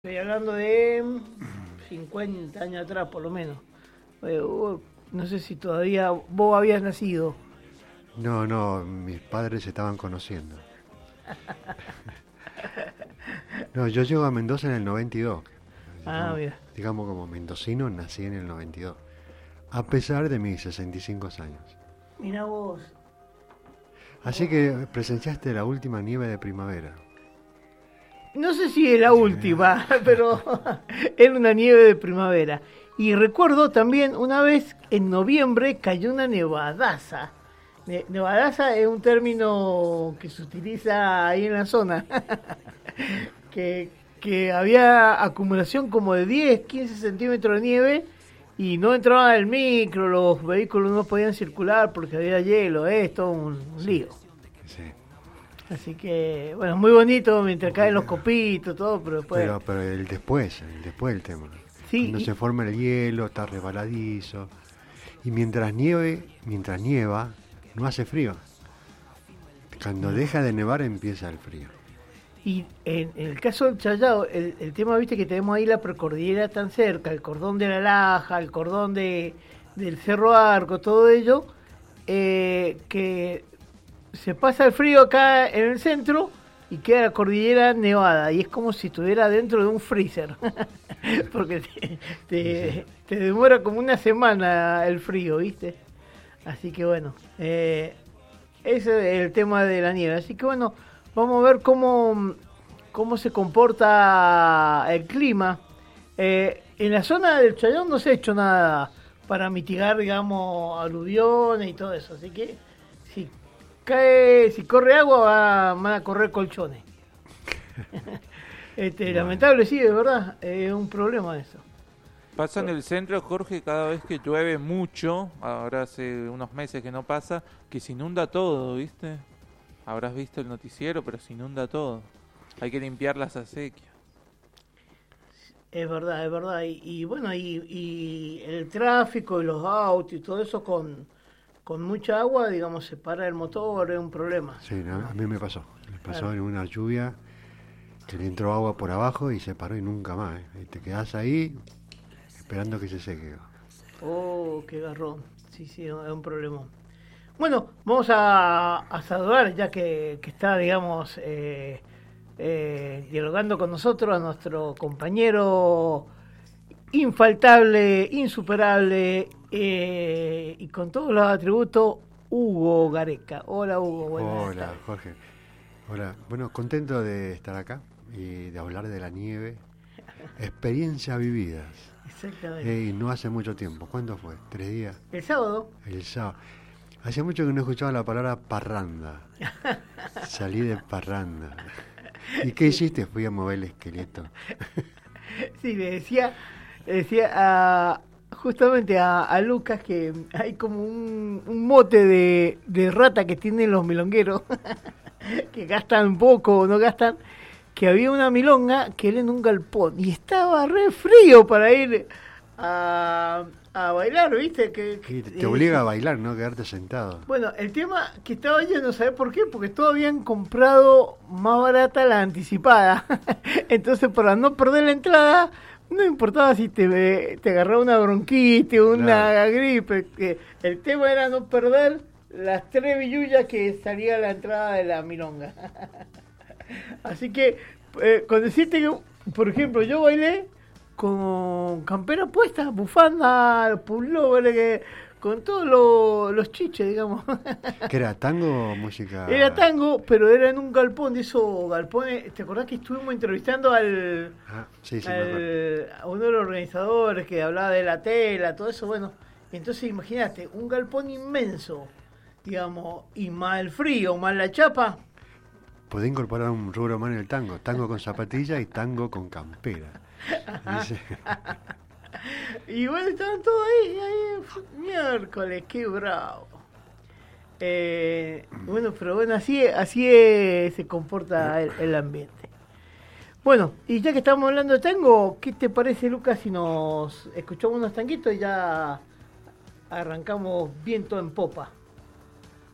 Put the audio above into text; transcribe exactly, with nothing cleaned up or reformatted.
Estoy hablando de cincuenta años atrás, por lo menos. Eh, hubo- no sé si todavía vos habías nacido. No, no, mis padres se estaban conociendo. No, yo llego a Mendoza en el noventa y dos. Ah, Digamos, mira. digamos como mendocino nací en el noventa y dos. A pesar de mis sesenta y cinco años. Mira vos. Así que presenciaste la última nieve de primavera. No sé si es la última, pero era una nieve de primavera. Y recuerdo también una vez en noviembre cayó una nevadaza. Ne- Nevadaza es un término que se utiliza ahí en la zona. que, que había acumulación como de diez, quince centímetros de nieve y no entraba el micro, los vehículos no podían circular porque había hielo, es todo un lío. Sí. Así que, bueno, muy bonito mientras caen los copitos, todo, pero después... Pero, pero el después, el después del tema. Sí, Cuando y- se forma el hielo, está resbaladizo. Y mientras nieve, mientras nieva, no hace frío. Cuando deja de nevar empieza el frío. Y en, en el caso del Chayao, el, el tema, viste, que tenemos ahí la precordillera tan cerca, el cordón de la Laja, el cordón de, del Cerro Arco, todo ello, eh, que se pasa el frío acá en el centro y queda la cordillera nevada. Y es como si estuviera dentro de un freezer, porque te, te, te demora como una semana el frío, viste. Así que bueno, eh, ese es el tema de la nieve. Así que bueno, vamos a ver cómo, cómo se comporta el clima. Eh, en la zona del Chayón no se ha hecho nada para mitigar, digamos, aluviones y todo eso. Así que si cae, si corre agua, va- van a correr colchones. este, Bueno. Lamentable, sí, es verdad, es un problema eso. Pasa en el centro, Jorge, cada vez que llueve mucho, ahora hace unos meses que no pasa, que se inunda todo, ¿viste? Habrás visto el noticiero, pero se inunda todo. Hay que limpiar las acequias. Es verdad, es verdad. Y, y bueno, y, y el tráfico y los autos y todo eso con, con mucha agua, digamos, se para el motor, es un problema. Sí, ¿no? A mí me pasó. Me pasó Claro. en una lluvia que le entró agua por abajo y se paró y nunca más. ¿eh? Y te quedás ahí esperando que se seque. Oh, qué garrón. Sí, sí, es un problema. Bueno, vamos a, a saludar, ya que, que está, digamos, eh, eh, dialogando con nosotros, a nuestro compañero infaltable, insuperable eh, y con todos los atributos, Hugo Gareca. Hola, Hugo. Buenas Hola, tardes. Jorge. Hola. Bueno, contento de estar acá y de hablar de la nieve. Experiencias vividas. Exactamente. Eh, y no hace mucho tiempo. ¿Cuándo fue? ¿Tres días? El sábado. El sábado. Hace mucho que no escuchaba la palabra parranda. Salí de parranda. ¿Y qué hiciste? Fui a mover el esqueleto. Sí, le decía, le decía a, justamente a, a Lucas que hay como un, un mote de, de rata que tienen los milongueros, que gastan poco o no gastan, que había una milonga que era en un galpón y estaba re frío para ir a, a bailar, ¿viste? Que, que- Y te, te obliga a bailar, ¿no? Quedarte sentado. Bueno, el tema que estaba lleno, ¿sabes por qué? Porque todos habían comprado más barata la anticipada. Entonces, para no perder la entrada, no importaba si te, te agarraba una bronquitis, una Claro. gripe. Que el tema era no perder las tres billullas que salía a la entrada de la milonga. Así que, eh, con decirte que, por ejemplo, yo bailé con campera puesta, bufanda, pullover, que, con todos lo- los chiches, digamos. ¿Qué era? ¿Tango o música? Era tango, pero era en un galpón de esos galpones. ¿Te acordás que estuvimos entrevistando al, Ah, sí, sí, me acuerdo. al- a uno de los organizadores que hablaba de la tela, todo eso? Bueno, entonces imagínate, un galpón inmenso, digamos, y más el frío, más la chapa. Podés incorporar un rubro más en el tango. Tango con zapatilla y tango con campera. Dice, Y bueno, estaban todos ahí, ahí, f- miércoles, qué bravo. Eh, bueno, pero bueno, así, así es- se comporta el, el ambiente. Bueno, y ya que estamos hablando de tango, ¿qué te parece, Lucas, si nos escuchamos unos tanguitos y ya arrancamos viento en popa?